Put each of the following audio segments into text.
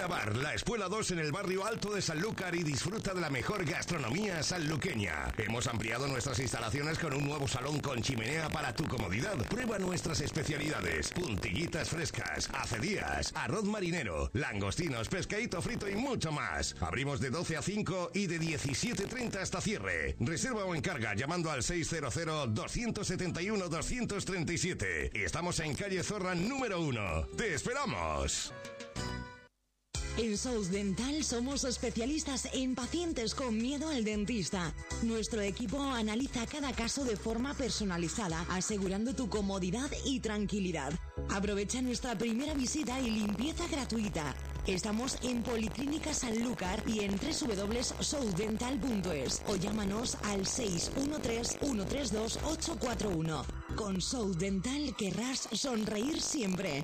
Luna Bar, la Espuela 2 en el barrio Alto de Sanlúcar y disfruta de la mejor gastronomía sanluqueña. Hemos ampliado nuestras instalaciones con un nuevo salón con chimenea para tu comodidad. Prueba nuestras especialidades: puntillitas frescas, acedías, arroz marinero, langostinos, pescadito frito y mucho más. Abrimos de 12 a 5 y de 17:30 hasta cierre. Reserva o encarga llamando al 600-271-237. Y estamos en calle Zorra número 1. ¡Te esperamos! En Sous Dental somos especialistas en pacientes con miedo al dentista. Nuestro equipo analiza cada caso de forma personalizada, asegurando tu comodidad y tranquilidad. Aprovecha nuestra primera visita y limpieza gratuita. Estamos en Policlínica Sanlúcar y en www.sousdental.es o llámanos al 613-132-841. Con Sous Dental querrás sonreír siempre.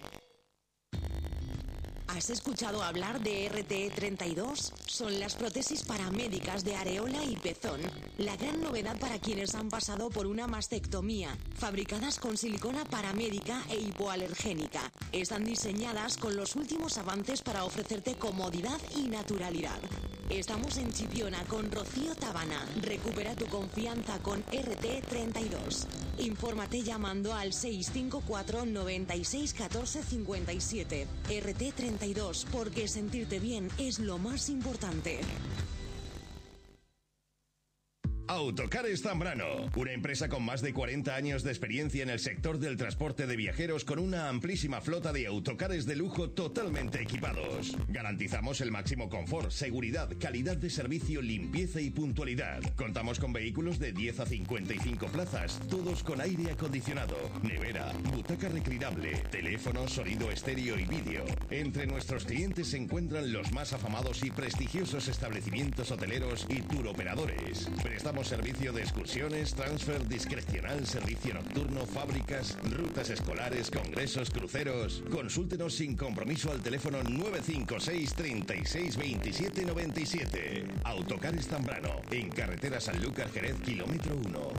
¿Has escuchado hablar de RT32? Son las prótesis paramédicas de areola y pezón. La gran novedad para quienes han pasado por una mastectomía. Fabricadas con silicona paramédica e hipoalergénica. Están diseñadas con los últimos avances para ofrecerte comodidad y naturalidad. Estamos en Chipiona con Rocío Tabana. Recupera tu confianza con RT32. Infórmate llamando al 654 96 14 57. RT32, porque sentirte bien es lo más importante. Autocares Zambrano, una empresa con más de 40 años de experiencia en el sector del transporte de viajeros con una amplísima flota de autocares de lujo totalmente equipados. Garantizamos el máximo confort, seguridad, calidad de servicio, limpieza y puntualidad. Contamos con vehículos de 10 a 55 plazas, todos con aire acondicionado, nevera, butaca reclinable, teléfono, sonido estéreo y vídeo. Entre nuestros clientes se encuentran los más afamados y prestigiosos establecimientos hoteleros y turoperadores. Prestamos servicio de excursiones, transfer discrecional, servicio nocturno, fábricas, rutas escolares, congresos, cruceros. Consúltenos sin compromiso al teléfono 956 36 27 97. Autocares Zambrano, en carretera Sanlúcar Jerez, kilómetro 1.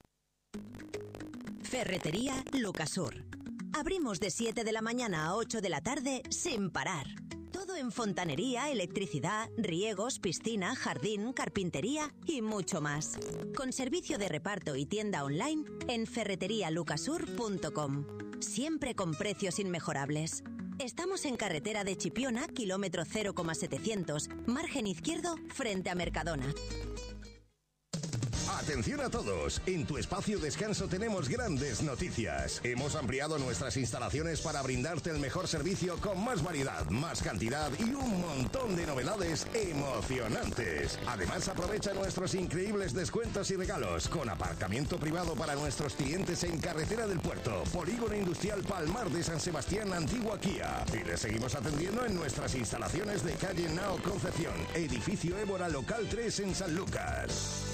Ferretería Lucasur. Abrimos de 7 de la mañana a 8 de la tarde sin parar. Todo en fontanería, electricidad, riegos, piscina, jardín, carpintería y mucho más. Con servicio de reparto y tienda online en ferreterialucasur.com. Siempre con precios inmejorables. Estamos en carretera de Chipiona, kilómetro 0,700, margen izquierdo, frente a Mercadona. Atención a todos, en tu espacio descanso tenemos grandes noticias. Hemos ampliado nuestras instalaciones para brindarte el mejor servicio con más variedad, más cantidad y un montón de novedades emocionantes. Además, aprovecha nuestros increíbles descuentos y regalos con aparcamiento privado para nuestros clientes en Carretera del Puerto, Polígono Industrial Palmar de San Sebastián, Antigua Kia. Y les seguimos atendiendo en nuestras instalaciones de calle Nao Concepción, edificio Évora Local 3 en Sanlúcar.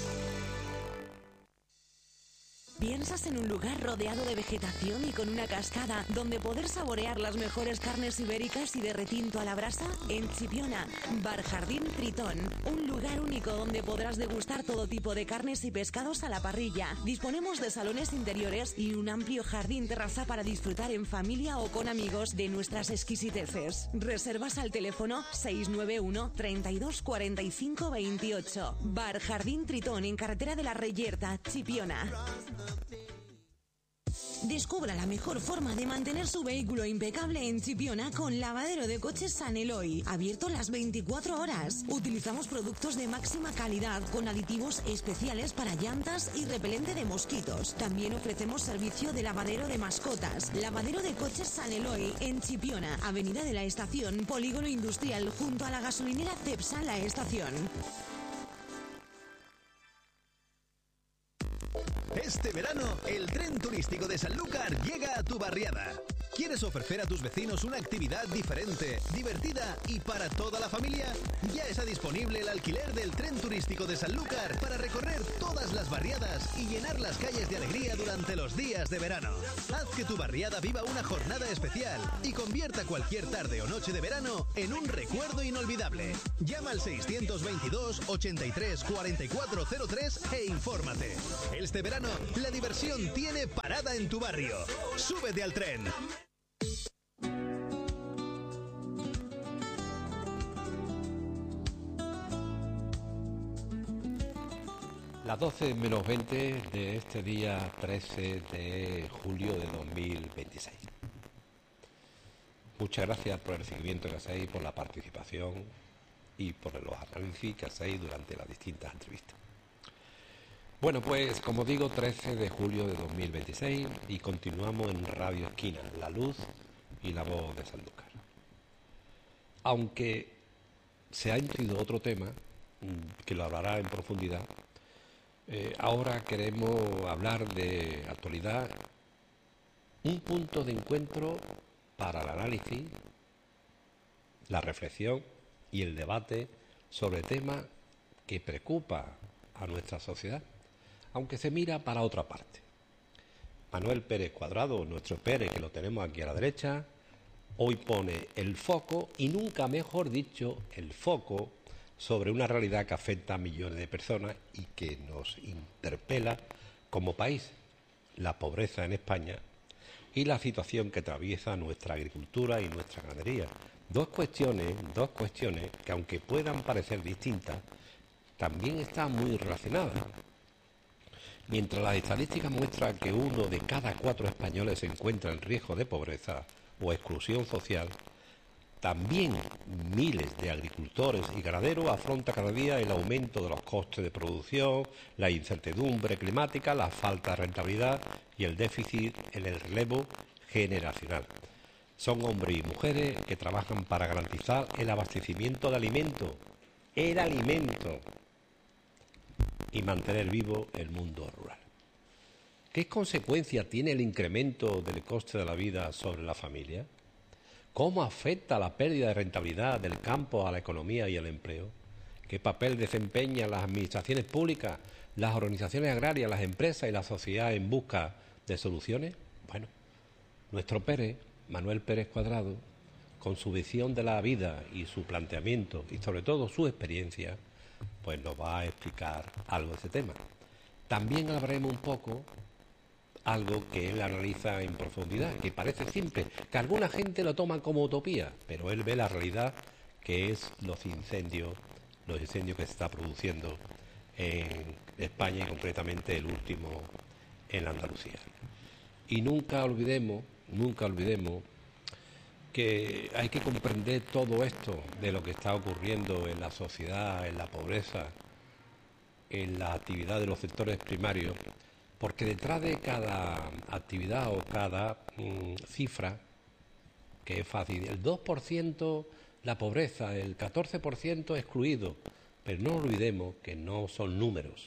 ¿Piensas en un lugar rodeado de vegetación y con una cascada donde poder saborear las mejores carnes ibéricas y de retinto a la brasa? En Chipiona, Bar Jardín Tritón, un lugar único donde podrás degustar todo tipo de carnes y pescados a la parrilla. Disponemos de salones interiores y un amplio jardín terraza para disfrutar en familia o con amigos de nuestras exquisiteces. Reservas al teléfono 691 32 45 28. Bar Jardín Tritón en carretera de la Reyerta, Chipiona. Descubra la mejor forma de mantener su vehículo impecable en Chipiona con Lavadero de Coches San Eloy, abierto las 24 horas. Utilizamos productos de máxima calidad con aditivos especiales para llantas y repelente de mosquitos. También ofrecemos servicio de lavadero de mascotas. Lavadero de Coches San Eloy en Chipiona, Avenida de la Estación, Polígono Industrial, junto a la gasolinera Cepsa La Estación. Este verano, el tren turístico de Sanlúcar llega a tu barriada. ¿Quieres ofrecer a tus vecinos una actividad diferente, divertida y para toda la familia? Ya está disponible el alquiler del tren turístico de Sanlúcar para recorrer todas las barriadas y llenar las calles de alegría durante los días de verano. Haz que tu barriada viva una jornada especial y convierta cualquier tarde o noche de verano en un recuerdo inolvidable. Llama al 622 83 4403 e infórmate. Este verano, la diversión tiene parada en tu barrio. ¡Súbete al tren! Las 12 menos 20 de este día 13 de julio de 2026. Muchas gracias por el seguimiento que hacéis, por la participación y por los análisis que hacéis durante las distintas entrevistas. Bueno, pues como digo, 13 de julio de 2026 y continuamos en Radio Esquina, la luz y la voz de Sanlúcar. Aunque se ha introducido otro tema, que lo hablará en profundidad, ahora queremos hablar de actualidad, un punto de encuentro para el análisis, la reflexión y el debate sobre temas que preocupa a nuestra sociedad, aunque se mira para otra parte. Manuel Pérez Cuadrado, nuestro Pérez, que lo tenemos aquí a la derecha, hoy pone el foco, y nunca mejor dicho, el foco sobre una realidad que afecta a millones de personas y que nos interpela como país, la pobreza en España y la situación que atraviesa nuestra agricultura y nuestra ganadería. Dos cuestiones que, aunque puedan parecer distintas, también están muy relacionadas. Mientras las estadísticas muestran que 1 de cada 4 españoles se encuentra en riesgo de pobreza o exclusión social, también miles de agricultores y ganaderos afrontan cada día el aumento de los costes de producción, la incertidumbre climática, la falta de rentabilidad y el déficit en el relevo generacional. Son hombres y mujeres que trabajan para garantizar el abastecimiento de alimentos, y mantener vivo el mundo rural. ¿Qué consecuencia tiene el incremento del coste de la vida sobre la familia? ¿Cómo afecta la pérdida de rentabilidad del campo a la economía y el empleo? ¿Qué papel desempeñan las administraciones públicas, las organizaciones agrarias, las empresas y la sociedad en busca de soluciones? Bueno, nuestro Pérez, Manuel Pérez Cuadrado, con su visión de la vida y su planteamiento y sobre todo su experiencia, pues nos va a explicar algo de ese tema. También hablaremos un poco algo que él analiza en profundidad, que parece simple, que alguna gente lo toma como utopía, pero él ve la realidad que es los incendios que se está produciendo en España y concretamente el último en Andalucía. Y nunca olvidemos que hay que comprender todo esto de lo que está ocurriendo en la sociedad, en la pobreza, en la actividad de los sectores primarios, porque detrás de cada actividad o cada cifra, que es fácil, el 2% la pobreza, el 14% excluido, pero no olvidemos que no son números.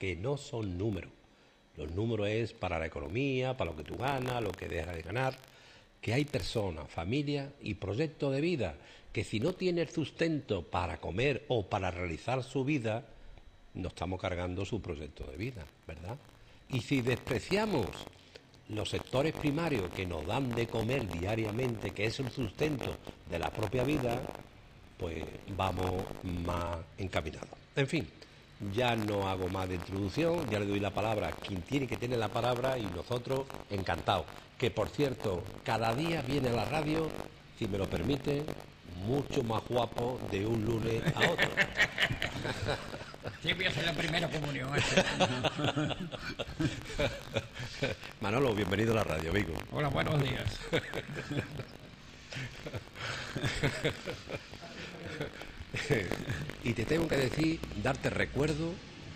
Los números es para la economía, para lo que tú ganas, lo que dejas de ganar, que hay personas, familias y proyectos de vida que si no tiene el sustento para comer o para realizar su vida, no estamos cargando su proyecto de vida, ¿verdad? Y si despreciamos los sectores primarios que nos dan de comer diariamente, que es el sustento de la propia vida, pues vamos más encaminados. En fin, ya no hago más de introducción, ya le doy la palabra a quien tiene que tener la palabra y nosotros encantados. Que por cierto, cada día viene a la radio, si me lo permite, mucho más guapo de un lunes a otro. Sí, voy a hacer la primera comunión. Manolo, bienvenido a la radio, Vigo. Hola, buenos días. Y te tengo que decir, darte recuerdo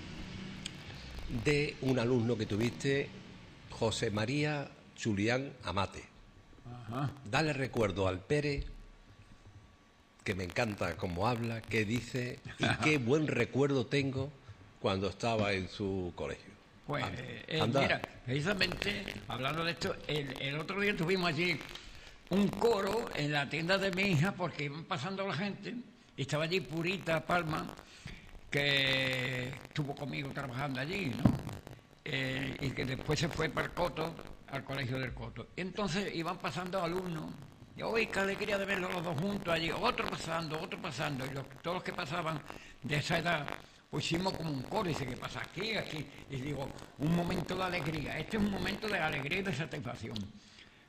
de un alumno que tuviste, José María Julián Amate. Ajá. Dale recuerdo al Pérez, que me encanta cómo habla, qué dice y qué buen recuerdo tengo cuando estaba en su colegio. Pues, anda. Mira, precisamente, hablando de esto, el otro día tuvimos allí un coro en la tienda de mi hija porque iban pasando la gente y estaba allí Purita Palma, que estuvo conmigo trabajando allí, ¿no? Y que después se fue para el Coto, al colegio del Coto. Entonces iban pasando alumnos. Y hoy qué alegría de verlos los dos juntos allí, otro pasando. Y todos los que pasaban de esa edad, pues hicimos como un coro. Y dice, ¿qué pasa aquí? Y digo, un momento de alegría. Este es un momento de alegría y de satisfacción.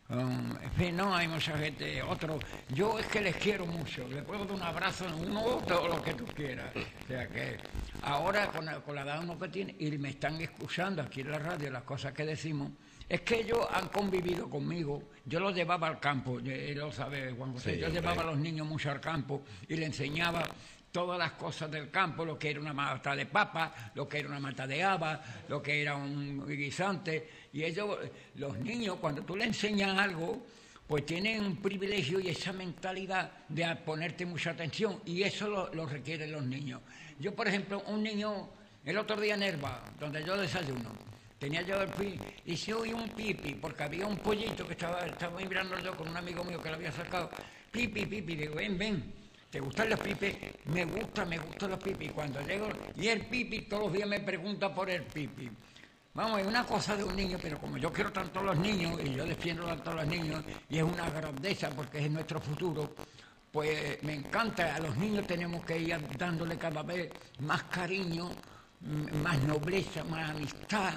En fin, no, hay mucha gente, otros. Yo es que les quiero mucho, le puedo dar un abrazo a uno, todo lo que tú quieras. O sea que ahora con la edad uno que tiene, y me están escuchando aquí en la radio las cosas que decimos, es que ellos han convivido conmigo. Yo los llevaba al campo, él lo sabe, Juan José. Sí, yo llevaba a los niños mucho al campo y les enseñaba todas las cosas del campo, lo que era una mata de papa, lo que era una mata de haba, lo que era un guisante. Y ellos, los niños, cuando tú les enseñas algo, pues tienen un privilegio y esa mentalidad de ponerte mucha atención. Y eso lo requieren los niños. Yo, por ejemplo, un niño, el otro día en Herba, donde yo desayuno, tenía yo el pipi, y se oí un pipi, porque había un pollito que estaba mirando yo con un amigo mío que lo había sacado. Pipi, digo, ven. ¿Te gustan los pipis? Me gustan los pipis. Cuando llego, y el pipi, todos los días me pregunta por el pipi. Vamos, es una cosa de un niño, pero como yo quiero tanto a los niños, y yo defiendo tanto a los niños, y es una grandeza porque es nuestro futuro, pues me encanta. A los niños tenemos que ir dándole cada vez más cariño, más nobleza, más amistad,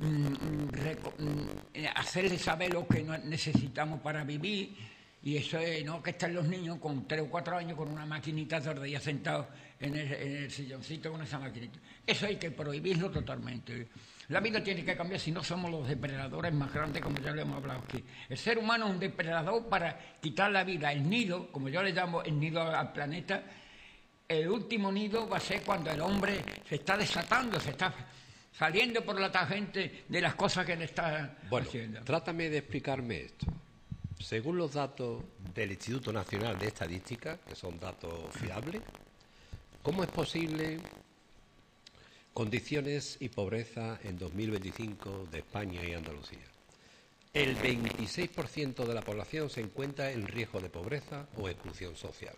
hacerles saber lo que necesitamos para vivir. Y eso es, no que están los niños con 3 o 4 años con una maquinita todo el día sentados en el silloncito con esa maquinita. Eso hay que prohibirlo totalmente. La vida tiene que cambiar, si no somos los depredadores más grandes, como ya lo hemos hablado aquí. El ser humano es un depredador para quitar la vida. El nido, como yo le llamo el nido al planeta, el último nido va a ser cuando el hombre se está desatando, se está saliendo por la tangente de las cosas que le está haciendo. Trátame de explicarme esto. Según los datos del Instituto Nacional de Estadística, que son datos fiables, ¿cómo es posible condiciones y pobreza en 2025 de España y Andalucía? El 26% de la población se encuentra en riesgo de pobreza o exclusión social.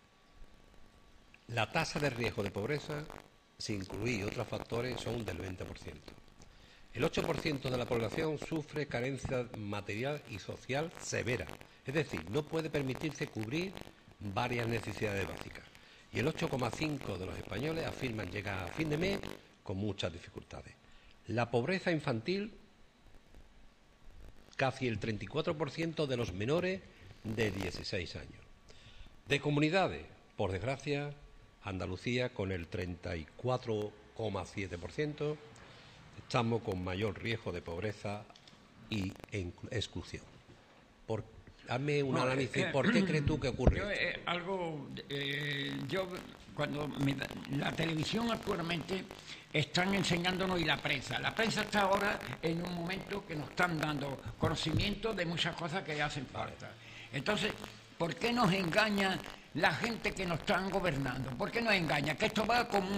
La tasa de riesgo de pobreza, sin incluir otros factores, son del 20%. El 8% de la población sufre carencia material y social severa, es decir, no puede permitirse cubrir varias necesidades básicas. Y el 8,5% de los españoles afirman llegar a fin de mes con muchas dificultades. La pobreza infantil, casi el 34% de los menores de 16 años. De comunidades, por desgracia, Andalucía con el 34,7%, estamos con mayor riesgo de pobreza y exclusión. Hazme un análisis. ¿Por qué crees tú que ocurre esto? La televisión actualmente están enseñándonos, y la prensa está ahora en un momento que nos están dando conocimiento de muchas cosas que hacen falta. Entonces, ¿por qué nos engaña la gente que nos están gobernando? ¿Por qué nos engaña? Que esto va como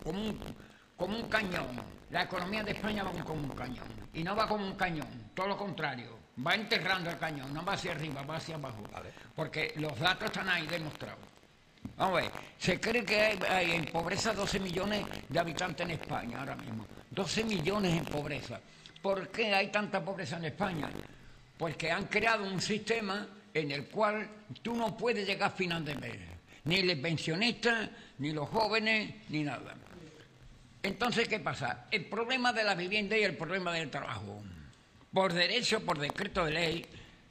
un cañón. La economía de España va como un cañón. Y no va como un cañón, todo lo contrario. Va enterrando el cañón, no va hacia arriba, va hacia abajo. Vale. Porque los datos están ahí demostrados. Vamos a ver, se cree que hay en pobreza 12 millones de habitantes en España ahora mismo. 12 millones en pobreza. ¿Por qué hay tanta pobreza en España? Porque han creado un sistema en el cual tú no puedes llegar a final de mes. Ni los pensionistas, ni los jóvenes, ni nada. Entonces, ¿qué pasa? El problema de la vivienda y el problema del trabajo. Por derecho, por decreto de ley,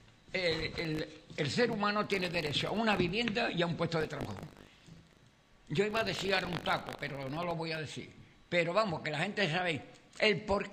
el ser humano tiene derecho a una vivienda y a un puesto de trabajo. Yo iba a decir ahora un taco, pero no lo voy a decir. Pero vamos, que la gente sabe el por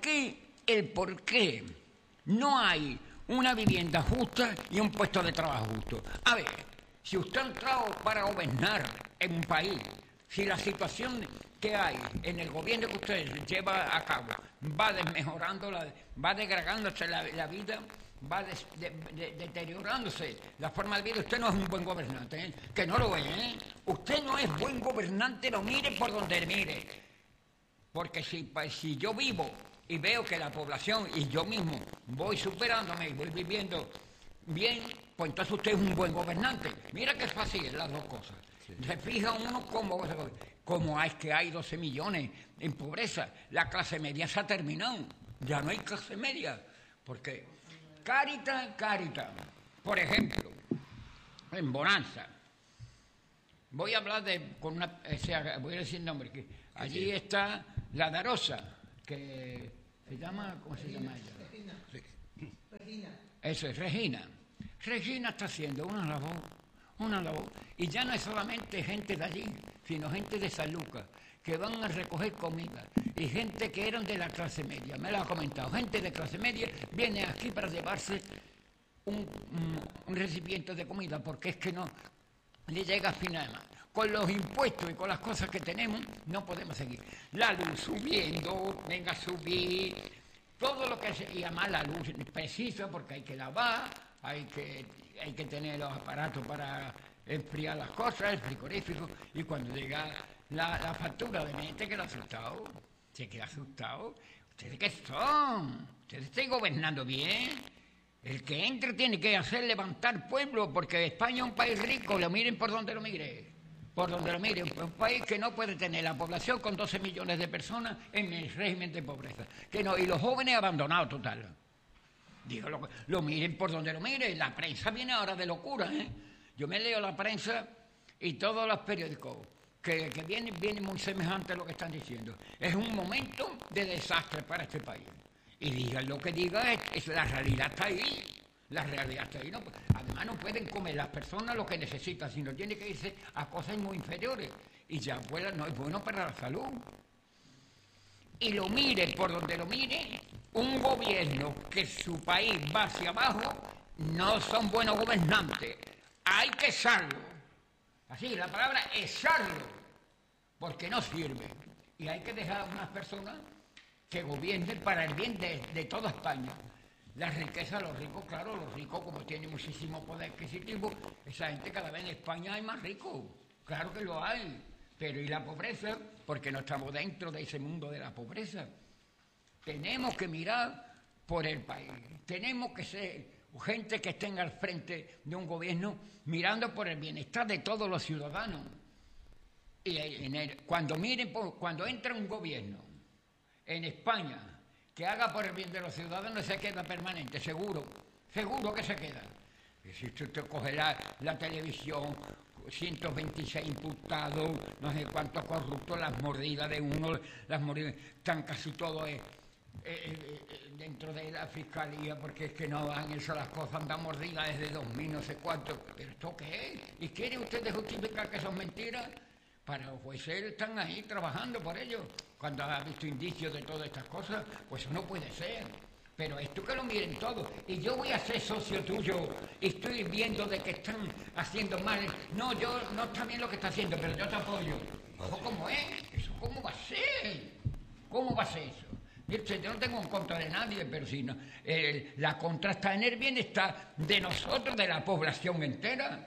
qué no hay una vivienda justa y un puesto de trabajo justo. A ver, si usted ha entrado para gobernar en un país, si la situación que hay en el gobierno que usted lleva a cabo va desmejorando, va degradándose la vida, va deteriorándose la forma de vida, usted no es un buen gobernante, ¿eh? Que no lo es, ¿eh? Usted no es buen gobernante, lo mire por donde mire. Porque si yo vivo y veo que la población y yo mismo voy superándome y voy viviendo bien, pues entonces usted es un buen gobernante. Mira qué fácil es las dos cosas. Se fija uno cómo es que hay 12 millones en pobreza. La clase media se ha terminado. Ya no hay clase media. Porque Cáritas, por ejemplo, en Bonanza. Voy a hablar voy a decir nombre. Que allí está la Darosa, que se llama, ¿cómo se llama ella? Eso es Regina. Regina está haciendo una labor, y ya no es solamente gente de allí, sino gente de Sanlúcar, que van a recoger comida, y gente que eran de la clase media, me lo ha comentado, gente de clase media viene aquí para llevarse un recipiente de comida, porque es que no le llega a final de mes. Con los impuestos y con las cosas que tenemos, no podemos seguir. La luz subiendo, venga a subir, todo lo que se... Y además la luz precisa porque hay que lavar, hay que tener los aparatos para enfriar las cosas, el frigorífico, y cuando llega la factura de gente que lo ha asustado, se queda asustado. ¿Ustedes qué son? ¿Ustedes están gobernando bien? El que entre tiene que hacer levantar pueblo, porque España es un país rico, lo miren por donde lo mire. Por donde lo mire, un país que no puede tener la población con 12 millones de personas en el régimen de pobreza. Que no, y los jóvenes abandonados total. Digo, lo miren por donde lo miren. La prensa viene ahora de locura, ¿eh? Yo me leo la prensa y todos los periódicos que vienen muy semejantes a lo que están diciendo. Es un momento de desastre para este país. Y digan lo que digan, es la realidad está ahí. La realidad está ahí. No, además no pueden comer las personas lo que necesitan, sino tienen que irse a cosas muy inferiores. Y ya pues, no es bueno para la salud. Y lo miren por donde lo miren, un gobierno que su país va hacia abajo, no son buenos gobernantes. Hay que echarlo. Así, la palabra echarlo, porque no sirve. Y hay que dejar a unas personas que gobiernen para el bien de toda España. La riqueza, los ricos, claro, los ricos como tienen muchísimo poder adquisitivo, esa gente cada vez en España hay más ricos, claro que lo hay, pero ¿y la pobreza? Porque no estamos dentro de ese mundo de la pobreza. Tenemos que mirar por el país, tenemos que ser gente que estén al frente de un gobierno mirando por el bienestar de todos los ciudadanos. Y cuando entra un gobierno en España que haga por el bien de los ciudadanos, se queda permanente, seguro que se queda. Y si usted coge la televisión, 126 imputados, no sé cuántos corruptos, las mordidas de uno, las mordidas, están casi todos dentro de la fiscalía, porque es que no van eso las cosas, andan mordidas desde 2000, no sé cuánto. ¿Pero esto qué es? ¿Y quieren ustedes justificar que son mentiras? Para los jueces están ahí trabajando por ello. Cuando ha visto indicios de todas estas cosas, pues eso no puede ser. Pero esto que lo miren todos. Y yo voy a ser socio tuyo y estoy viendo de que están haciendo mal. No, yo no está bien lo que está haciendo, pero yo te apoyo. Ojo, ¿cómo es? ¿Eso cómo va a ser? ¿Cómo va a ser eso? Yo no tengo en contra de nadie, pero si no, la contra está en el bienestar de nosotros, de la población entera.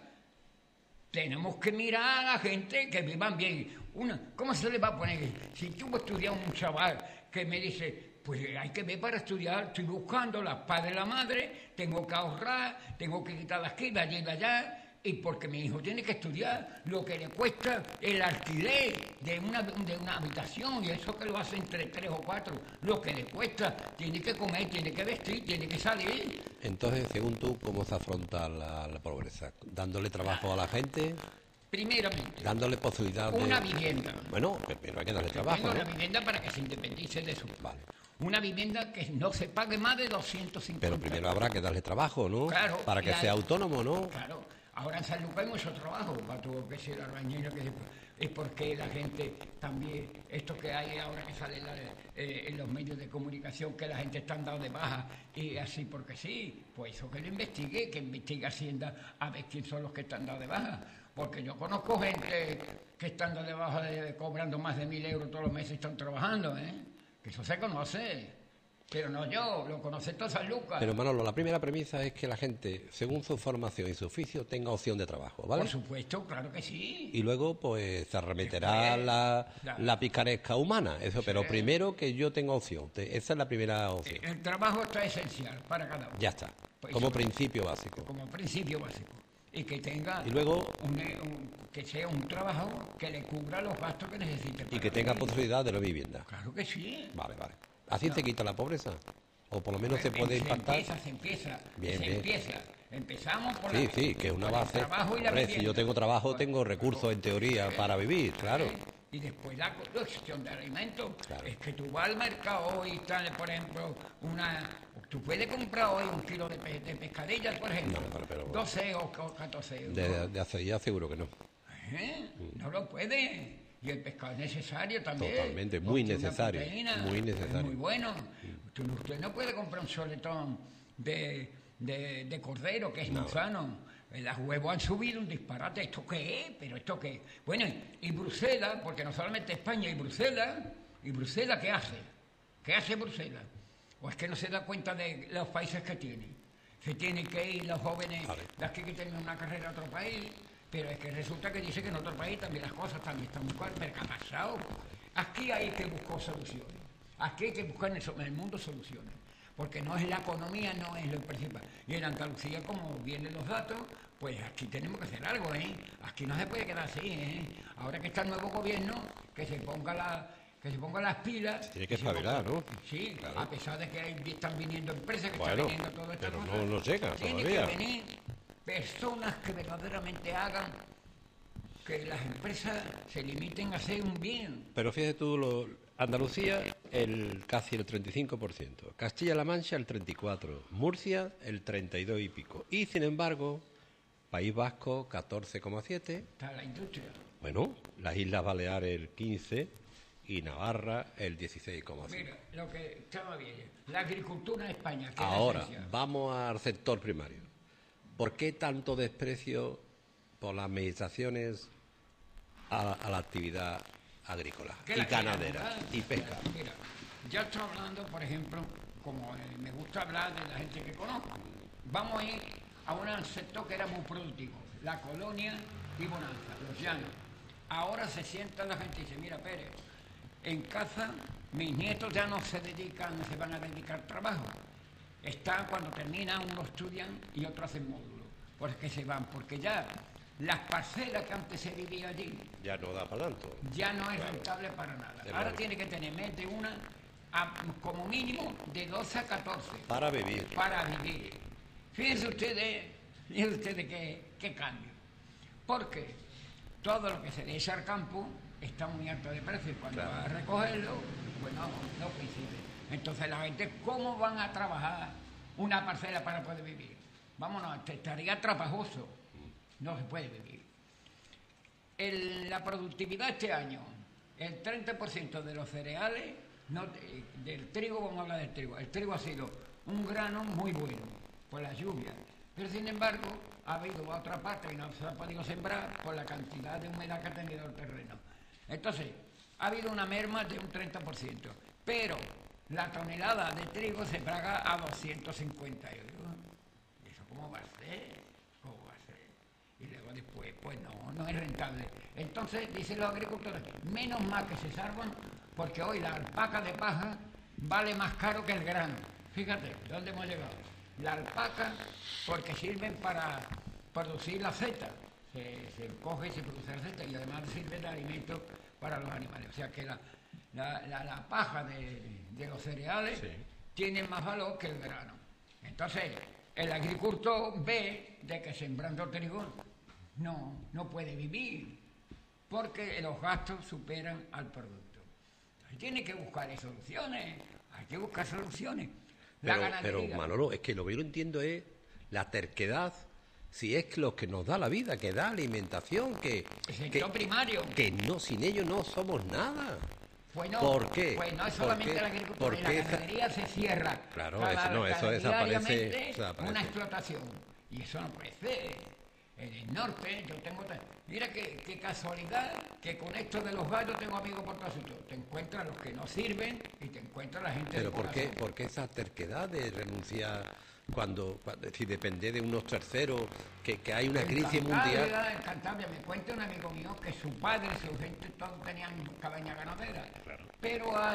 Tenemos que mirar a la gente que vivan bien. ¿Cómo se le va a poner? Si tú estudias un chaval que me dice, pues hay que ver para estudiar, estoy buscando los padres y la madre, tengo que ahorrar, tengo que quitar las quitas allí y allá, y porque mi hijo tiene que estudiar lo que le cuesta el alquiler de una habitación, y eso que lo hace entre 3 o 4, lo que le cuesta, tiene que comer, tiene que vestir, tiene que salir. Entonces, según tú, ¿cómo se afronta la pobreza? ¿Dándole trabajo a la gente? Primeramente, dándole posibilidad una vivienda. Bueno, pero hay que darle trabajo, ¿no? Una vivienda para que se independice de su... Vale. Una vivienda que no se pague más de 250. Pero primero habrá que darle trabajo, ¿no? Claro. Para que sea autónomo, ¿no? Claro. Ahora en San Lucas hay mucho trabajo para todo que sea albañil, es porque la gente también, esto que hay ahora que sale en los medios de comunicación, que la gente está dando de baja y así porque sí, pues eso que lo investigue, que investigue Hacienda a ver quién son los que están dados de baja. Porque yo conozco gente que están dados de baja cobrando más de 1.000 euros todos los meses y están trabajando, ¿eh? Que eso se conoce. Pero no yo, lo conoce todo San Lucas. Pero Manolo, la primera premisa es que la gente, según su formación y su oficio, tenga opción de trabajo, ¿vale? Por supuesto, claro que sí. Y luego, pues, se arremeterá la picaresca humana, eso. Sí. Pero primero que yo tenga opción, esa es la primera opción. El trabajo está esencial para cada uno. Ya está, pues como principio básico. Como principio básico. Y que tenga, y luego, que sea un trabajo que le cubra los gastos que necesite. Y que tenga posibilidad de la vivienda. Claro que sí. Vale. ¿Así se quita la pobreza? O por lo menos se puede impactar. Se empieza. Bien. Empezamos por Sí, que es una base. Hombre, si yo tengo trabajo, tengo recursos en teoría para vivir, claro. Y después la cuestión de alimentos. Claro. Es que tú vas al mercado y tal, por ejemplo, Tú puedes comprar hoy un kilo de pescadillas, por ejemplo, No, pero 12 o 14 euros. De aceilla seguro que no. No lo puede. Y el pescado es necesario también. Totalmente, muy Contiene necesario, proteína, muy necesario. Es muy bueno. Usted no puede comprar un soletón de cordero, que es muy sano. Los huevos han subido un disparate. ¿Esto qué es? ¿Pero esto qué es? Bueno, y Bruselas, porque no solamente España, y Bruselas, ¿qué hace? ¿Qué hace Bruselas? ¿O es que no se da cuenta de los países que tiene? Se tienen que ir los jóvenes de aquí que tienen una carrera a otro país, pero es que resulta que dice que en otro país también las cosas también están muy caras. ¿Pero qué ha pasado? Aquí hay que buscar soluciones. Aquí hay que buscar en el mundo soluciones. Porque no es la economía, no es lo principal. Y en Andalucía, como vienen los datos, pues aquí tenemos que hacer algo, ¿eh? Aquí no se puede quedar así, ¿eh? Ahora que está el nuevo gobierno, que se ponga las pilas. Tiene que espabilar, ¿no? Sí, claro. A pesar de que están viniendo empresas, que Bueno, están viniendo todo esto. pero no nos llega Tiene todavía. que venir personas que verdaderamente hagan que las empresas se limiten a hacer un bien. Pero fíjate tú, Andalucía casi el 35%, Castilla-La Mancha el 34%, Murcia el 32 y pico. Y sin embargo, País Vasco 14,7%. Está la industria. Bueno, las Islas Baleares el 15% y Navarra el 16,5%. Mira, lo que estaba bien, la agricultura en España. Que Ahora, es la esencia. vamos al sector primario. ¿Por qué tanto desprecio por las administraciones a la actividad agrícola ¿Qué y la quieren ganadera montar? y pesca? Mira, ya estoy hablando, por ejemplo, como me gusta hablar de la gente que conozco. Vamos a ir a un sector que era muy productivo, la Colonia y Bonanza, los llanos. Ahora se sienta la gente y dice, mira, Pérez, en casa mis nietos ya no se van a dedicar al trabajo. Están cuando terminan, unos estudian y otros hacen módulos, porque se van, porque ya las parcelas que antes se vivía allí Ya no da para tanto. ya no es rentable para nada. Claro. Ahora tiene que tener más de una, como mínimo, de 12 a 14. Para vivir. Para vivir. Fíjense ustedes qué cambio. Porque todo lo que se le echa al campo está muy alto de precio y cuando va a recogerlo, pues no coincide. Entonces la gente, ¿cómo van a trabajar una parcela para poder vivir? Vámonos, estaría trabajoso. No se puede vivir. La productividad este año, el 30% de los cereales, del trigo, vamos a hablar del trigo. El trigo ha sido un grano muy bueno por la lluvia, pero sin embargo ha habido otra parte y no se ha podido sembrar por la cantidad de humedad que ha tenido el terreno. Entonces, ha habido una merma de un 30%, pero la tonelada de trigo se paga a 250 euros. ¿Eso cómo va a ser? Y luego después, pues no es rentable. Entonces, dicen los agricultores, menos mal que se salvan, porque hoy la alpaca de paja vale más caro que el grano. Fíjate, ¿dónde hemos llegado? La alpaca, porque sirven para producir la seta. Se coge y se produce la seta y además sirve de alimento para los animales. O sea que la paja de los cereales tiene más valor que el grano. Entonces, el agricultor ve de que sembrando trigo no puede vivir, porque los gastos superan al producto. Entonces, tiene que buscar soluciones, hay que buscar soluciones. Pero Manolo, es que lo que yo no entiendo es la terquedad, si es lo que nos da la vida, que da alimentación, El sector primario. que no, sin ello no somos nada. Pues no, ¿Por qué? Pues no es solamente la agricultura, la ganadería se cierra. Claro, eso desaparece. Una explotación. Y eso no puede ser. En el norte, yo tengo... Mira qué casualidad que con esto de los gallos tengo amigos por todos sitios. Te encuentras los que no sirven y te encuentras la gente... Pero ¿por qué esa terquedad de renunciar cuando si depende de unos terceros, que hay una crisis mundial? En Cantabria me cuenta un amigo mío que su padre, su gente, todos tenían cabaña ganadera. Claro. Pero hay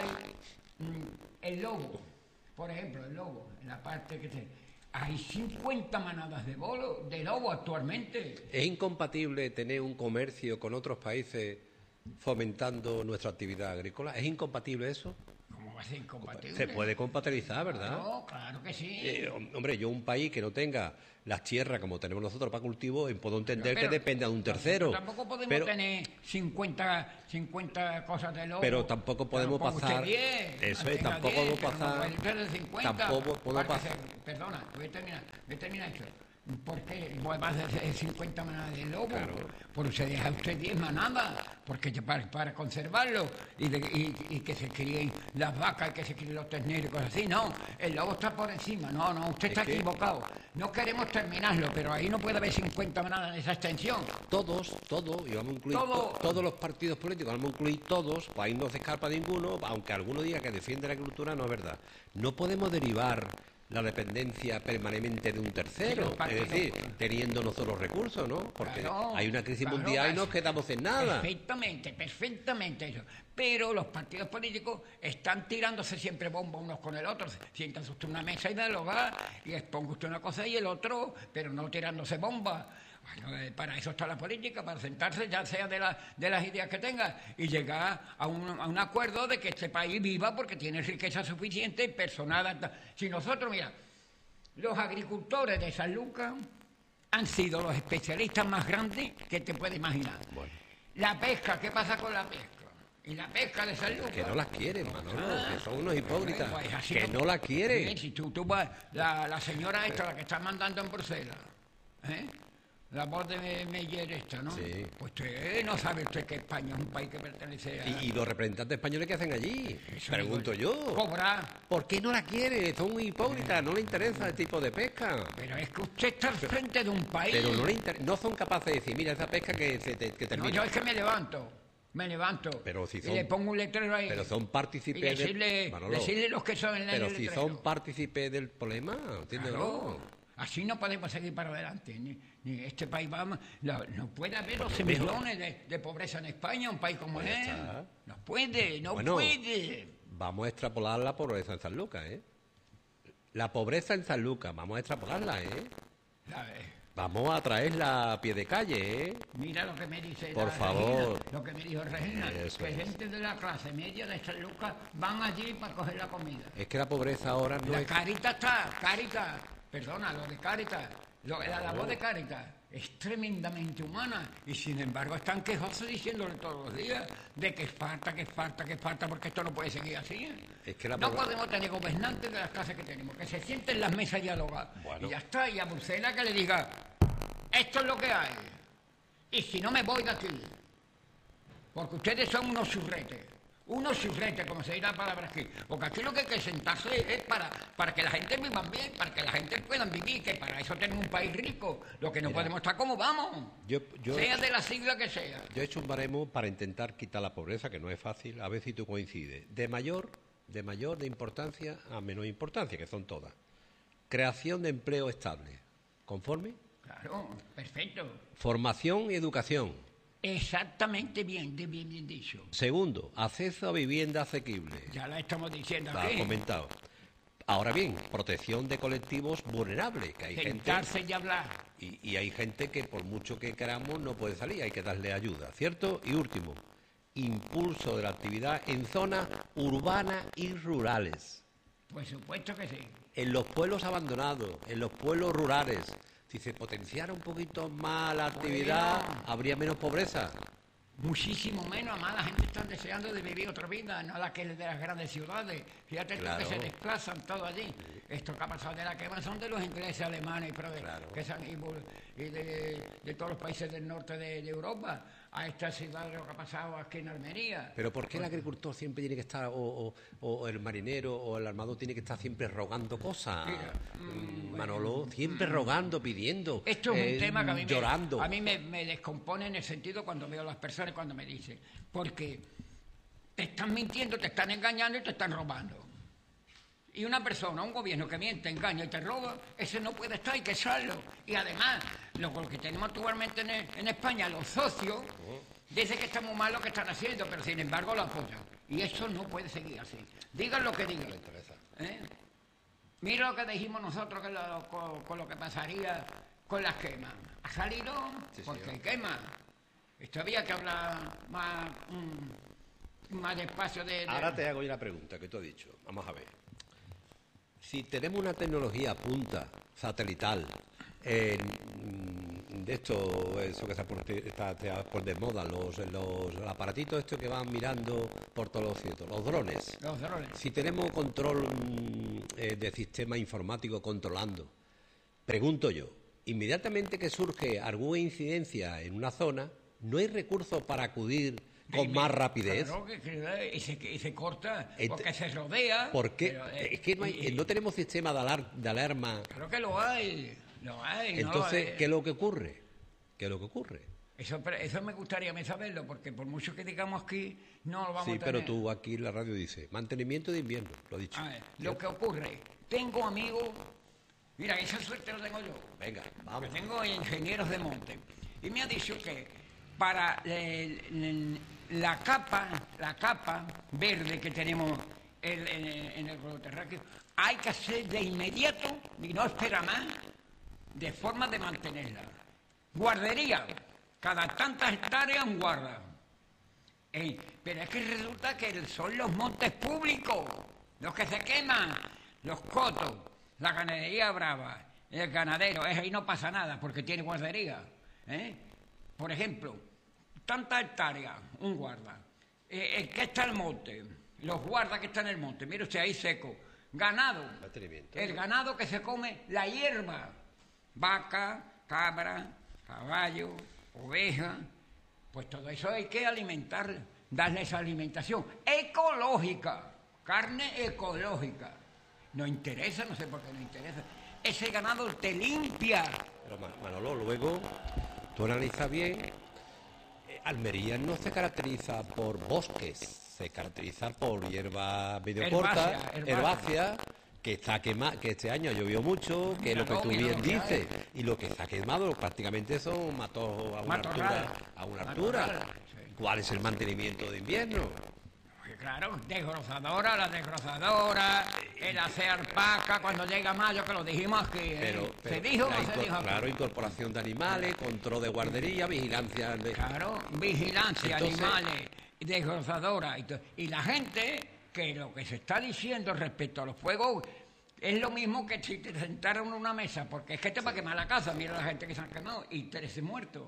el lobo, por ejemplo, el lobo, en la parte que hay 50 manadas de lobo actualmente. ¿Es incompatible tener un comercio con otros países fomentando nuestra actividad agrícola? ¿Es incompatible eso? ¿Cómo va a ser incompatible? Se puede compatibilizar, ¿verdad? No, claro que sí. Hombre, yo un país que no tenga las tierras como tenemos nosotros para cultivo, puedo entender Pero que dependa de un tercero. Tampoco podemos tener 50 cosas de lobo. Pero tampoco podemos pasar. Eso es, tampoco podemos pasar. Tampoco podemos pasar. Perdona, voy a terminar esto. ¿Por qué vas a hacer 50 manadas de lobo? Claro. Por se deja usted 10 manadas, porque para conservarlo y que se críen las vacas y que se críen los terneros y cosas así. No, el lobo está por encima. No, usted está equivocado. No queremos terminarlo, pero ahí no puede haber 50 manadas en esa extensión. Todos, y vamos a incluir todos los partidos políticos, vamos a incluir todos, pues ahí no se escapa ninguno, aunque alguno diga que defiende la agricultura, no es verdad. No podemos derivar la dependencia permanente de un tercero, es decir, teniendo nosotros recursos, ¿no? Porque hay una crisis mundial y nos quedamos en nada. Perfectamente eso. Pero los partidos políticos están tirándose siempre bomba unos con el otro. Siéntanse usted en una mesa y dialogar y exponga usted una cosa y el otro, pero no tirándose bomba. Bueno, para eso está la política, para sentarse, ya sea de las ideas que tenga, y llegar a un acuerdo de que este país viva porque tiene riqueza suficiente y personal. Si nosotros, mira, los agricultores de San Lucas han sido los especialistas más grandes que te puedes imaginar. Bueno. La pesca, ¿qué pasa con la pesca? Y la pesca de San Lucas. Que no la quieren, Manolo, que son unos hipócritas, que no la quieren. Si tú vas, la señora esta, la que está mandando en Bruselas, la voz de Meyer esta, ¿no? Sí. Pues usted no sabe usted que España es un país que pertenece a... ¿Y los representantes españoles qué hacen allí? Eso pregunto yo. Cobrar. ¿Por qué no la quiere? Son muy hipócritas, no le interesa el tipo de pesca. Pero es que usted está al frente de un país. Pero no son capaces de decir, mira, esa pesca que termina. No, yo es que me levanto. Pero si son, y le pongo un letrero ahí. Pero son partícipes decirle los que son en el letrero. Pero si son partícipes del problema, ¿entiendes? Claro. Así no podemos seguir para adelante. Ni este país no puede haber 12 millones de pobreza en España, un país como él. No puede. Vamos a extrapolar la pobreza en San Lucas, ¿eh? La pobreza en San Lucas, vamos a extrapolarla, ¿eh? Vamos a traerla a pie de calle, ¿eh? Mira lo que me dice por favor. Regina, lo que me dijo Regina, que gente de la clase media de San Lucas van allí para coger la comida. Es que la pobreza ahora no es... Cáritas, perdona, lo de Cáritas, la labor de Cáritas es tremendamente humana y sin embargo están quejosos diciéndole todos los días de que falta, porque esto no puede seguir así. Es que no podemos tener gobernantes de las clases que tenemos, que se sienten en las mesas y dialogar. Y ya está, y a Bruselas que le diga, esto es lo que hay, y si no me voy de aquí, porque ustedes son unos churretes, como se dirá la palabra aquí, porque aquí lo que hay que sentarse es para que la gente viva bien, para que la gente pueda vivir, que para eso tenemos un país rico, lo que no podemos estar como vamos, sea de la sigla que sea. Yo he hecho un baremo para intentar quitar la pobreza, que no es fácil, a ver si tú coincides, de mayor de importancia a menor importancia, que son todas. Creación de empleo estable, ¿conforme? Claro, perfecto. Formación y educación. Exactamente bien dicho. Segundo, acceso a vivienda asequible. Ya la estamos diciendo aquí. Lo has comentado. Ahora bien, protección de colectivos vulnerables, que hay sentarse gente... y hablar. Y hay gente que por mucho que queramos no puede salir, hay que darle ayuda, ¿cierto? Y último, impulso de la actividad en zonas urbanas y rurales. Por supuesto que sí. En los pueblos abandonados, en los pueblos rurales... Si se potenciara un poquito más la actividad, habría menos pobreza. Muchísimo menos, además la gente está deseando de vivir otra vida, no la que es de las grandes ciudades. Fíjate que se desplazan todo allí. Esto que ha pasado de la quema son de los ingleses, alemanes, que se han ido, y de todos los países del norte de Europa, a esta ciudad, lo que ha pasado aquí en Almería. Pero ¿por qué el agricultor siempre tiene que estar, o el marinero o el armador tiene que estar siempre rogando cosas? Mira, Manolo, siempre rogando, pidiendo, esto es un tema que llorando. A mí me descompone en el sentido cuando veo a las personas, cuando me dicen, porque te están mintiendo, te están engañando y te están robando. Y una persona, un gobierno que miente, engaña y te roba, ese no puede estar, hay que echarlo. Y además, lo que tenemos actualmente en España, los socios, dicen que está muy mal lo que están haciendo, pero sin embargo lo apoyan. Y eso no puede seguir así. Digan lo que digan. Mira lo que dijimos nosotros con lo que pasaría con las quemas. Ha salido porque hay quemas. Esto había que hablar más... más espacio de... Ahora te hago yo la pregunta que tú has dicho. Vamos a ver. Si tenemos una tecnología punta, satelital, de esto, eso que está por de moda, los aparatitos estos que van mirando por todos los cielos, los drones. Los drones. Si tenemos control de sistema informático controlando, pregunto yo, inmediatamente que surge alguna incidencia en una zona, ¿no hay recursos para acudir con más rapidez? Claro, y se corta, porque se rodea. ¿Por qué? Pero, es que no tenemos sistema de alarma. Claro que lo hay. Entonces, ¿qué es lo que ocurre? Eso me gustaría a mí saberlo, porque por mucho que digamos aquí, no lo vamos a tener. Sí, pero tú aquí en la radio dices, mantenimiento de invierno, lo he dicho. A ver, lo que ocurre, tengo amigos, mira, esa suerte lo tengo yo. Venga, vamos. Tengo ingenieros de monte, y me ha dicho que para la capa verde que tenemos en el globo terráqueo, hay que hacer de inmediato, y no espera más, de forma de mantenerla. Guardería, cada tantas hectáreas un guarda. Pero es que resulta que son los montes públicos los que se queman, los cotos, la ganadería brava, el ganadero, ahí no pasa nada porque tiene guardería. Por ejemplo, tantas hectáreas, un guarda. ¿Qué está el monte? Los guardas que están en el monte, mire usted ahí seco. Ganado, el ganado que se come la hierba. Vaca, cabra, caballo, oveja, pues todo eso hay que alimentar, darle esa alimentación ecológica, carne ecológica. Nos interesa, no sé por qué nos interesa. Ese ganado te limpia. Pero Manolo, luego tú analizas bien, Almería no se caracteriza por bosques, se caracteriza por hierba medio corta, herbácea, que está quemado, que este año llovió mucho, que es lo que tú bien dices, y lo que está quemado prácticamente son matos a una altura. Sí. ¿Cuál es el mantenimiento de invierno? Claro, la desgrozadora, el hacer alpaca cuando llega mayo, que lo dijimos aquí. Pero ¿Se dijo o no se dijo? Claro, incorporación de animales, control de guardería, vigilancia de... Claro, vigilancia, entonces, animales, desgrozadora. Y la gente, que lo que se está diciendo respecto a los fuegos es lo mismo que si te sentaron en una mesa, porque es que te va a quemar la casa, mira la gente que se han quemado y 13 muertos.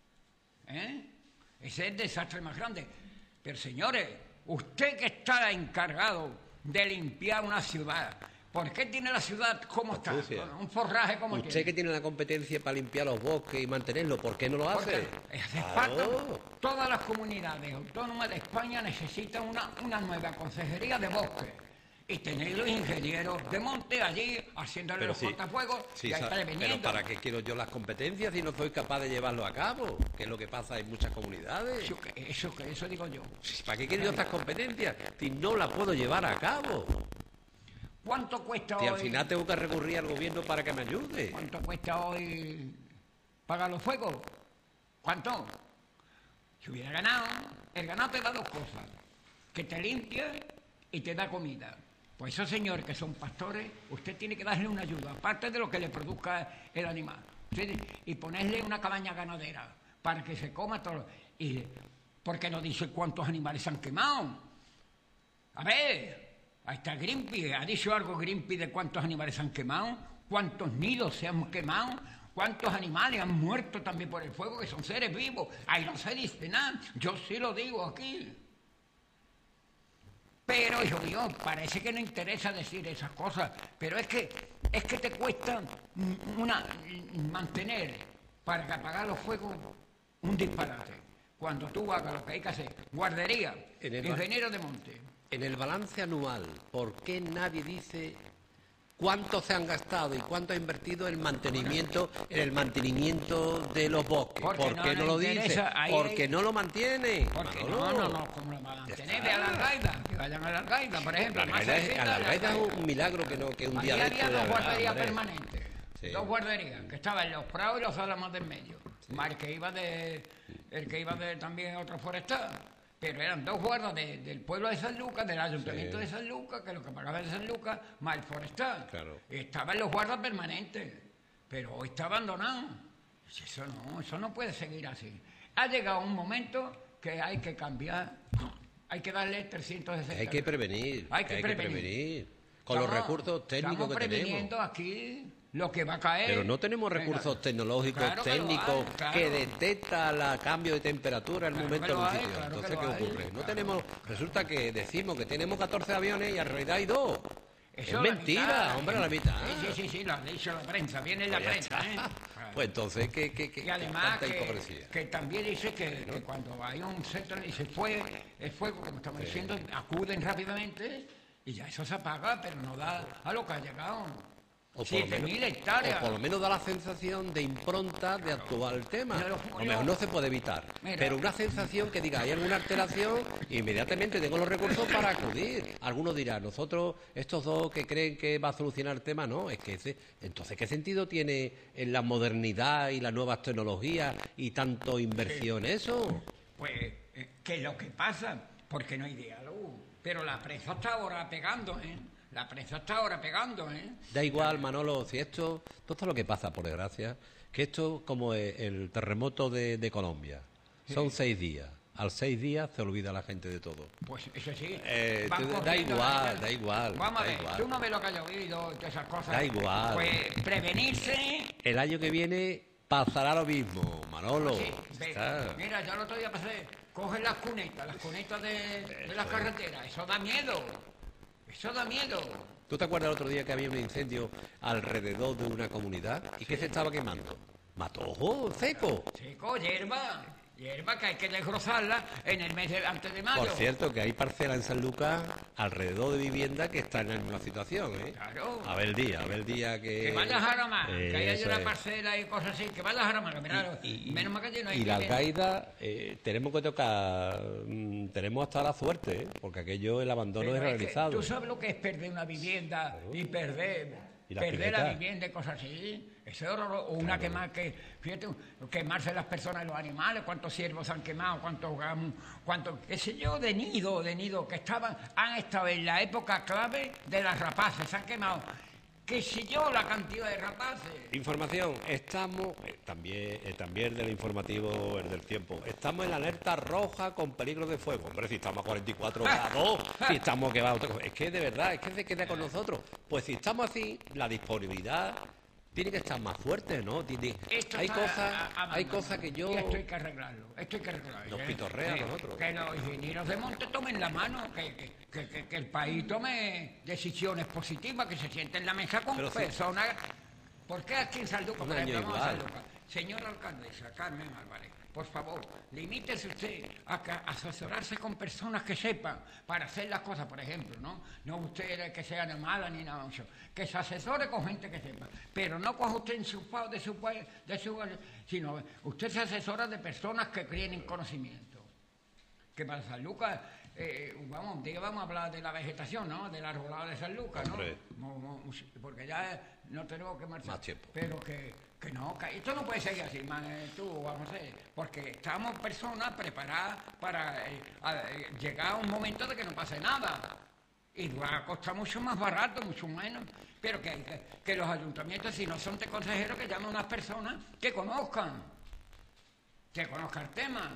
Ese es el desastre más grande. Pero señores, usted que está encargado de limpiar una ciudad, ¿por qué tiene la ciudad como está? Un forraje como tiene. Usted que tiene la competencia para limpiar los bosques y mantenerlos, ¿por qué no lo hace? Hace falta. Todas las comunidades autónomas de España necesitan una nueva consejería de bosques. Y tener los ingenieros de monte allí haciéndole los cortafuegos y ahí preveniendo. Pero ¿para qué quiero yo las competencias si no soy capaz de llevarlo a cabo? Que es lo que pasa en muchas comunidades. Eso digo yo. ¿Para qué quiero yo estas competencias si no las puedo llevar a cabo? ¿Cuánto cuesta hoy? Y al final tengo que recurrir al gobierno para que me ayude. ¿Cuánto cuesta hoy pagar los fuegos? ¿Cuánto? Si hubiera ganado, el ganado te da dos cosas, que te limpia y te da comida. Pues esos señores que son pastores, usted tiene que darle una ayuda, aparte de lo que le produzca el animal. Y ponerle una cabaña ganadera para que se coma todo. Y ¿por qué no dice cuántos animales se han quemado? A ver, ahí está Greenpeace. ¿Ha dicho algo Greenpeace de cuántos animales se han quemado? ¿Cuántos nidos se han quemado? ¿Cuántos animales han muerto también por el fuego, que son seres vivos? Ahí no se dice nada. Yo sí lo digo aquí. Pero, hijo mío, parece que no interesa decir esas cosas. Pero es que te cuesta mantener para apagar los fuegos un disparate. Cuando tú hagas lo que hay que hacer. Guardería, ingeniero de monte. En el balance anual, ¿por qué nadie dice cuánto se han gastado y cuánto ha invertido en el mantenimiento de los bosques? ¿Por qué no lo dice? Porque no lo mantiene. Porque no, ¿cómo lo va a mantener? Ve a la Algaida, que vayan a la Algaida, por ejemplo. A la Algaida es un milagro que un día de esto... Había dos guarderías permanentes, dos guarderías, que estaban en los Prados y los Álamos del medio. Más el que iba de también otro forestal. Pero eran dos guardas del pueblo de San Lucas, del ayuntamiento de San Lucas, que lo que pagaba de San Lucas, más el forestal. Claro. Estaban los guardas permanentes, pero hoy está abandonado. Eso no puede seguir así. Ha llegado un momento que hay que cambiar hay que darle 360. Hay que prevenir. Hay que prevenir. Con los recursos técnicos que tenemos. Estamos previniendo aquí lo que va a caer. Pero no tenemos recursos tecnológicos, técnicos, que detectan el cambio de temperatura en el momento del sitio. Entonces, ¿qué ocurre? No tenemos. Resulta que decimos que tenemos 14 aviones y en realidad hay 2. Eso es mentira, hombre, la mitad. Sí, lo ha dicho la prensa, viene en la prensa, ¿eh? Pues entonces, y además que también dice que cuando hay un centro y se fue el fuego, como estamos diciendo, acuden rápidamente y ya eso se apaga, pero no da a lo que ha llegado. 7.000 hectáreas. O por lo menos da la sensación de impronta de actuar el tema. A lo mejor no se puede evitar. Pero una sensación que diga, hay alguna alteración, inmediatamente tengo los recursos para acudir. Algunos dirán, nosotros, estos dos que creen que va a solucionar el tema, no. Es que entonces, ¿qué sentido tiene en la modernidad y las nuevas tecnologías y tanto inversión eso? Pues, ¿qué es lo que pasa? Porque no hay diálogo. Pero la prensa está ahora pegando, ¿eh? La prensa está ahora pegando, ¿eh? Da igual, Manolo, si esto es lo que pasa, por desgracia, que esto como el terremoto de Colombia. Son 6 días. Al 6 días se olvida la gente de todo. Pues eso sí. Da igual. Vamos a ver, tú no ves lo que ha llovido y todas esas cosas. Da igual. Pues prevenirse. El año que viene pasará lo mismo, Manolo. Sí, mira, yo el otro día pasé, cogen las cunetas de las carreteras. Eso da miedo. Eso da miedo. ¿Tú te acuerdas el otro día que había un incendio alrededor de una comunidad? ¿Y qué se estaba quemando? Matojo seco. Seco, hierba que hay que desgrosarla en el mes antes de mayo. Por cierto, que hay parcelas en San Lucas alrededor de vivienda que están en una situación, ¿eh? Claro. A ver el día que... Que vayas a Aramar, que hay una parcela y cosas así, que vayas a Aramar, menos mal que allí no hay... Y la alcaida, tenemos que tocar, tenemos hasta la suerte, ¿eh? Porque aquello, el abandono es realizado. ¿Tú sabes lo que es perder una vivienda y perder la vivienda y cosas así? Eso es horroroso. Una fíjate, quemarse las personas y los animales, cuántos ciervos han quemado, cuántos, qué sé yo, de nido, que han estado en la época clave de las rapaces, se han quemado, qué sé yo, la cantidad de rapaces. Información, estamos, también del informativo, el del tiempo, estamos en la alerta roja con peligro de fuego. Hombre, si estamos a 44 grados, si estamos que va a otra cosa. Es que de verdad, es que se queda con nosotros. Pues si estamos así, la disponibilidad tiene que estar más fuerte, ¿no? Hay cosas que yo... Y esto hay que arreglarlo. Nos pitorrean nosotros. Que los ingenieros de monte tomen la mano, que el país tome decisiones positivas, que se siente en la mesa con personas... ¿Por qué aquí en San Lucas, por ejemplo, vamos a San Lucas? Señora alcaldesa Carmen Álvarez, por favor, limítese usted a asesorarse con personas que sepan para hacer las cosas, por ejemplo, ¿no? No usted que sea mala ni nada mucho, que se asesore con gente que sepa, pero no coja usted enchufado de su sino usted se asesora de personas que tienen conocimiento. Que para San Lucas, vamos a hablar de la vegetación, ¿no? Del arbolado de San Lucas, ¿no? Porque ya no tenemos que marchar. Más tiempo. Pero que esto no puede seguir así, vamos a ver, porque estamos personas preparadas para llegar a un momento de que no pase nada. Y va a costar mucho más barato, mucho menos. Pero que los ayuntamientos, si no son de consejeros, que llamen a unas personas que conozcan el tema.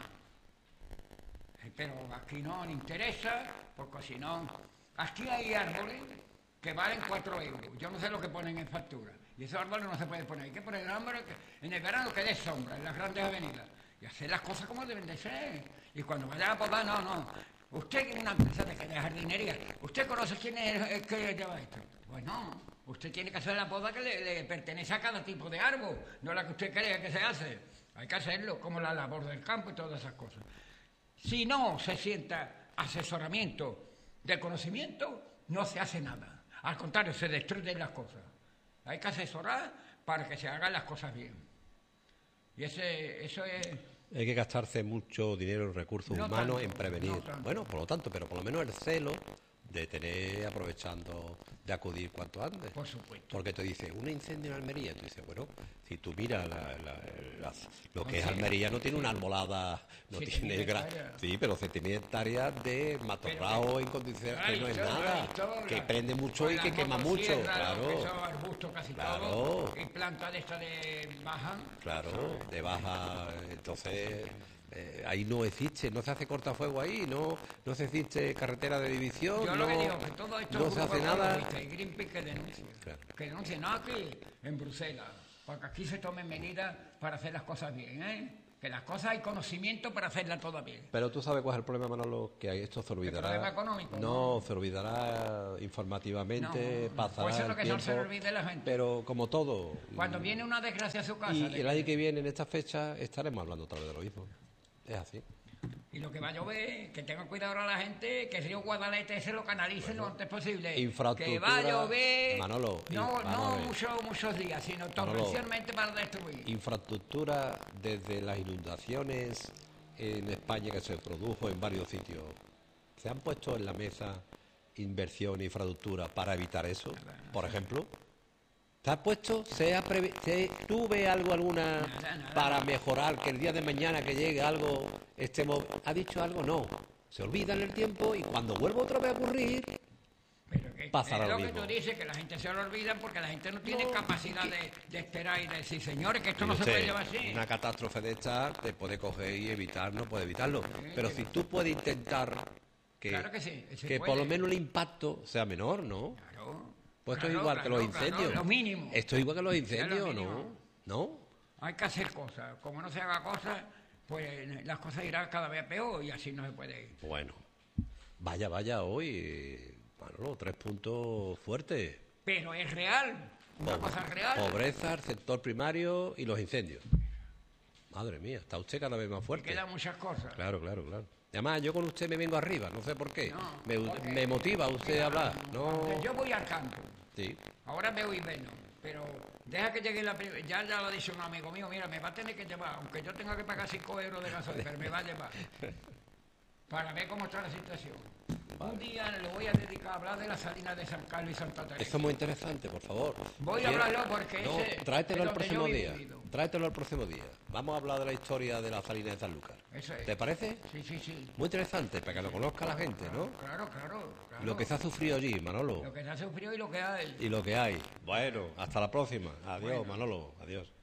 Pero aquí no le interesa, porque si no... Aquí hay árboles que valen 4 euros. Yo no sé lo que ponen en factura. Y esos árboles no se pueden poner. Hay que poner árboles que en el verano que dé sombra, en las grandes avenidas. Y hacer las cosas como deben de ser. Y cuando vayan a podar, no. Usted que es una empresa de jardinería, ¿usted conoce quién es el que lleva esto? Pues no. Usted tiene que hacer la poda que le pertenece a cada tipo de árbol, no la que usted cree que se hace. Hay que hacerlo, como la labor del campo y todas esas cosas. Si no se sienta asesoramiento del conocimiento, no se hace nada. Al contrario, se destruyen las cosas. Hay que asesorar para que se hagan las cosas bien. Y eso es... Hay que gastarse mucho dinero y recursos humanos en prevenir. Bueno, por lo menos el celo de tener aprovechando de acudir cuanto antes. Por supuesto. Porque te dice, un incendio en Almería, tú dices, bueno, si tú miras lo que es Almería, no tiene una arbolada, no tiene sí, pero 7.000 hectáreas de matorrao en condiciones que no es nada, que prende mucho y que quema mucho, claro. Arbustos casi todo, y planta de esta de baja. Claro, de baja, entonces Ahí no existe, no se hace cortafuego ahí, no se existe carretera de división, Yo lo que digo que todo esto no se hace nada. Greenpeace que denuncia, Claro. que denuncia nada aquí en Bruselas, porque aquí se tomen medidas para hacer las cosas bien, ¿eh? Que las cosas hay conocimiento para hacerlas todas bien. Pero tú sabes cuál es el problema, Manolo, que esto se olvidará. ¿El problema económico? No, se olvidará informativamente, pasará Pues eso es lo el que tiempo, no se le olvide a la gente. pero como todo. Cuando viene una desgracia a su casa, Y el año que viene, en esta fecha, estaremos hablando otra vez de lo mismo. Es así. y lo que va a llover, que tengan cuidado ahora la gente, que el río Guadalete se lo canalicen lo antes posible. Infraestructura, que va a llover, Manolo, no vamos a ver. muchos días, sino Manolo, torrencialmente para destruir. Infraestructura desde las inundaciones en España que se produjo en varios sitios. ¿Se han puesto en la mesa inversión e infraestructura para evitar eso? Por ejemplo. ¿Te has puesto? ¿Tú ves alguna Nada. para mejorar que el día de mañana que llegue algo estemos? ¿Ha dicho algo? No. Se olvida en el tiempo y cuando vuelva otra vez a ocurrir, Pero que pasará es lo lo que mismo. tú dices, que la gente se lo olvida porque la gente no tiene No, capacidad de esperar y de decir, señores, que esto no Mire se puede usted, llevar así. una catástrofe de esta te puede coger y evitar, no puede evitarlo. Pero si tú puedes intentar Claro que sí, se que puede. por lo menos el impacto sea menor, ¿no? Claro. Pues esto es Claro, igual que los claro, incendios. claro, lo mínimo. Esto es igual que los incendios, mínimo. ¿no? ¿No? Hay que hacer cosas. Como no se haga cosas, pues las cosas irán cada vez peor y así no se puede ir. Bueno, vaya hoy, Manolo, 3 puntos fuertes. Pero es real, una cosa real. Pobreza, el sector primario y los incendios. Madre mía, está usted cada vez más Y fuerte. quedan muchas cosas. Claro. Y además, yo con usted me vengo arriba, no sé por qué. No, porque- me motiva usted a hablar. No. Yo voy al campo. Sí. Ahora veo invierno, pero deja que llegue ya lo ha dicho un amigo mío, mira, me va a tener que llevar, aunque yo tenga que pagar 5 euros de gasolina, pero me va a llevar. Para ver cómo está la situación. Un día le voy a dedicar a hablar de las salinas de San Carlos y Santa Teresa. Esto es muy interesante, por favor. Voy a hablarlo porque No, ese tráetelo es el donde próximo yo he día. vivido. Tráetelo el próximo día. Vamos a hablar de la historia de la salina de Sanlúcar. Eso es. ¿Te parece? Sí. Muy interesante, para que lo conozca la gente, ¿no? Claro. Lo que se ha sufrido allí, Manolo. Lo que se ha sufrido y lo que hay. Y lo que hay. Bueno, hasta la próxima. Adiós, Manolo. Adiós.